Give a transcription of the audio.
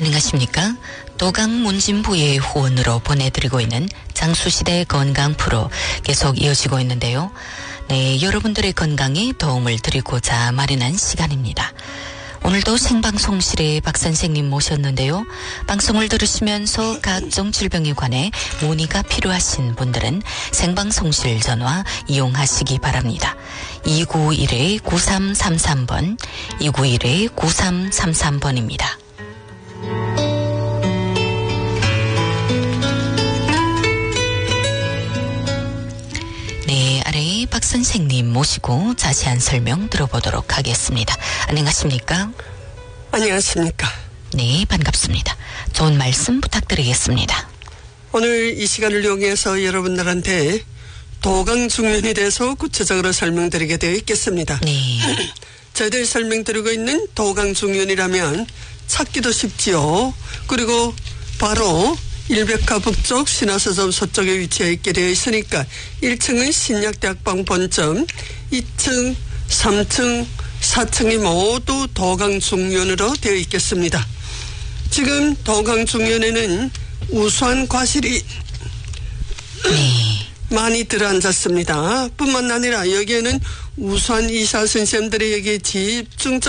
안녕하십니까. 도강문진부의 후원으로 보내드리고 있는 장수시대 건강 프로 계속 이어지고 있는데요. 네, 여러분들의 건강에 도움을 드리고자 마련한 시간입니다. 오늘도 생방송실에 박 선생님 모셨는데요. 방송을 들으시면서 각종 질병에 관해 문의가 필요하신 분들은 생방송실 전화 이용하시기 바랍니다. 291-9333번, 291-9333번입니다. 네, 아래에 박 선생님 모시고 자세한 설명 들어보도록 하겠습니다. 안녕하십니까? 안녕하십니까? 네, 반갑습니다. 좋은 말씀 부탁드리겠습니다. 오늘 이 시간을 이용해서 여러분들한테 도강중년에 대해서 구체적으로 설명드리게 되어 있겠습니다. 네. 저희들이 설명드리고 있는 도강중년이라면 찾기도 쉽지요. 그리고 바로 일백화 북쪽 신화서점 서쪽에 위치해 있게 되어 있으니까 1층은 신약대학방 본점, 2층, 3층, 4층이 모두 도강중년으로 되어 있겠습니다. 지금 도강중년에는 우수한 과실이 많이 들어앉았습니다. 뿐만 아니라 여기에는 우수한 의사 선생님들이 여기 집중적으로